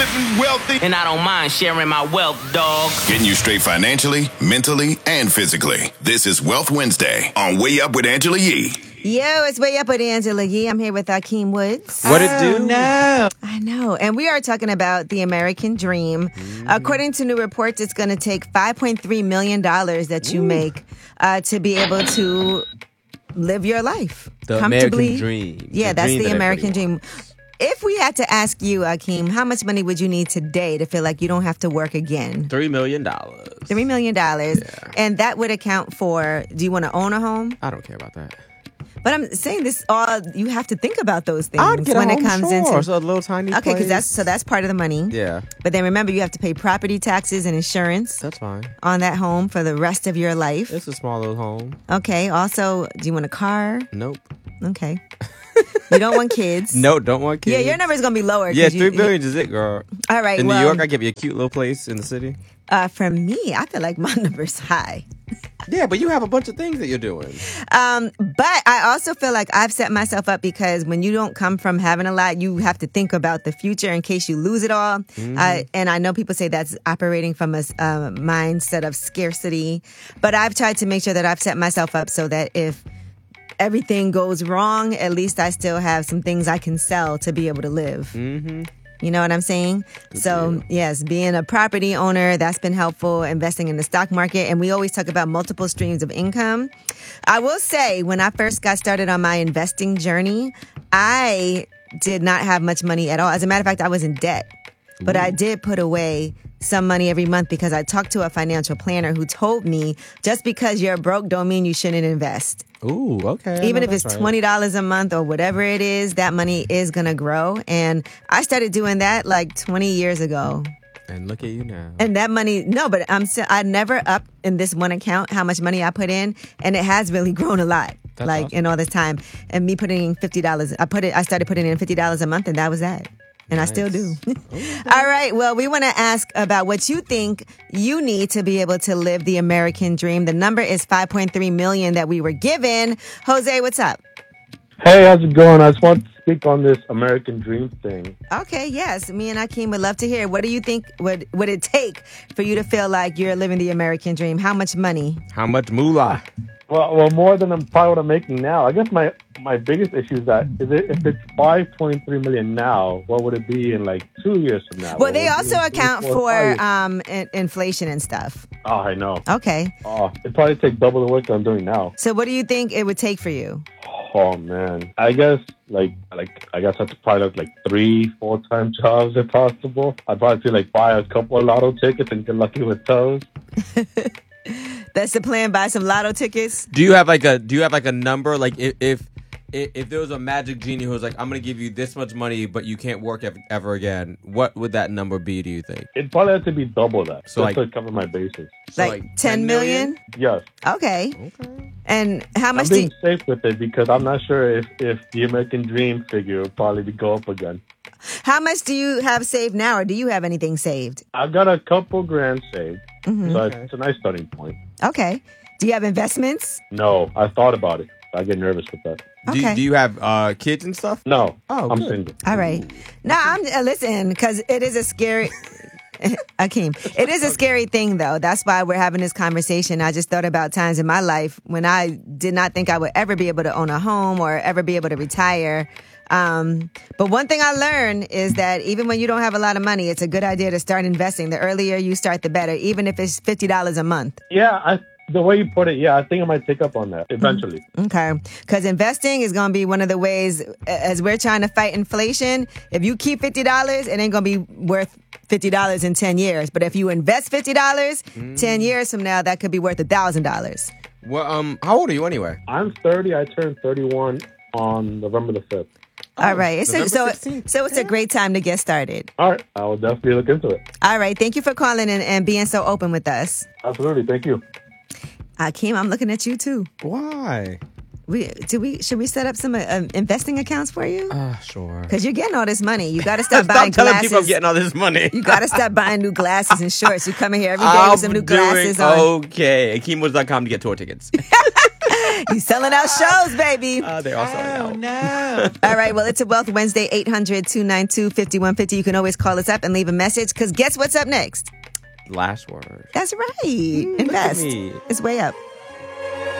getting wealthy. And I don't mind sharing my wealth, dog. Getting you straight financially, mentally, and physically. This is Wealth Wednesday on Way Up with Angela Yee. Yo, it's Way Up with Angela Yee. I'm here with Akeem Woods. What it do? No. I know. And we are talking about the American dream. According to new reports, it's going to take $5.3 million that you make to be able to live your life The comfortably. American dream. Yeah, that's the American dream. If we had to ask you, Akeem, how much money would you need today to feel like you don't have to work again? $3 million. $3 million. Yeah. And that would account for, do you want to own a home? I don't care about that. But I'm saying this all, you have to think about those things I'd get when a it home, comes sure. into. So a little tiny Okay, place. because that's part of the money. Yeah. But then remember, you have to pay property taxes and insurance That's fine. on that home for the rest of your life. It's a small little home. Okay. Also, do you want a car? Nope. Okay. You don't want kids? No, don't want kids. Yeah, your number's gonna be lower. Yeah, 'cause you- $3 billion is it, girl. All right. In well, New York, I give you a cute little place in the city. For me, I feel like my number's high. Yeah, but you have a bunch of things that you're doing. But I also feel like I've set myself up because when you don't come from having a lot, you have to think about the future in case you lose it all. And I know people say that's operating from a mindset of scarcity. But I've tried to make sure that I've set myself up so that if everything goes wrong, at least I still have some things I can sell to be able to live. Mm-hmm. You know what I'm saying? So, yes, being a property owner, that's been helpful, investing in the stock market. And we always talk about multiple streams of income. I will say, when I first got started on my investing journey, I did not have much money at all. As a matter of fact, I was in debt. But I did put away some money every month because I talked to a financial planner who told me just because you're broke don't mean you shouldn't invest. Ooh, okay. Even if it's $20 a month or whatever it is, that money is going to grow. And I started doing that like 20 years ago. And look at you now. And that money, no, but I never up in this one account how much money I put in. And it has really grown a lot. That's like awesome. in all this time. And me putting in $50, I started putting in $50 a month and that was that. And Nice. I still do. All right. Well, we want to ask about what you think you need to be able to live the American dream. The number is 5.3 million that we were given. Jose, what's up? Hey, how's it going? I just want to speak on this American dream thing. Okay, yes. Me and Akeem would love to hear. What do you think would it take for you to feel like you're living the American dream? How much money? How much moolah? Well, more than probably what I'm making now. I guess my biggest issue is that if it's 5.3 million now, what would it be in like 2 years from now? Well, they also What would it be in account 3, 4, 5 for years? inflation and stuff. Oh, I know. Okay. Oh, it'd probably take double the work that I'm doing now. So what do you think it would take for you? Oh man, I guess I guess I have to probably have like 3 full-time jobs if possible. I'd probably say like buy a couple of lotto tickets and get lucky with those. That's the plan. Buy some lotto tickets. Do you have like a number? Like if there was a magic genie who was like, I'm gonna give you this much money, but you can't work ever again, what would that number be? Do you think? It'd probably have to be double that, So, just like- to cover my bases. So Like 10 million? Yes. Okay. And how I'm much do being safe with it because I'm not sure if the American Dream figure will probably go up again. how much do you have saved now, or do you have anything saved? I've got a couple grand saved, Mm-hmm. so it's a nice starting point. Okay. Do you have investments? No, I thought about it. I get nervous with that. Okay. Do you have kids and stuff? No, Oh, I'm good. single. All right. No, I'm listen, because it is a scary. Akeem, it is a scary thing, though. That's why we're having this conversation. I just thought about times in my life when I did not think I would ever be able to own a home or ever be able to retire. But one thing I learned is that even when you don't have a lot of money, it's a good idea to start investing. The earlier you start, the better, even if it's $50 a month. Yeah, the way you put it, yeah, I think I might take up on that eventually. Okay. Because investing is going to be one of the ways, as we're trying to fight inflation, if you keep $50, it ain't going to be worth $50 in 10 years. But if you invest $50, 10 years from now, that could be worth $1,000. Well, how old are you anyway? I'm 30. I turned 31 on November the 5th. All right. November So 16th. it's a great time to get started. All right, I will definitely look into it. All right. Thank you for calling and being so open with us. Absolutely, thank you. Akeem, I'm looking at you too. Why? Should we set up some investing accounts for you? Sure. Because you're getting all this money. You got to start Stop buying telling glasses. people I'm getting all this money. You got to start buying new glasses and shorts. You come in here every day with some new glasses on. Okay. AkeemWoods.com to get tour tickets. You selling out shows, baby. They are selling out. No. All right, well, it's a Wealth Wednesday, 800-292-5150. You can always call us up and leave a message, because guess what's up next? Last word. That's right. Look at Invest. me. It's way up.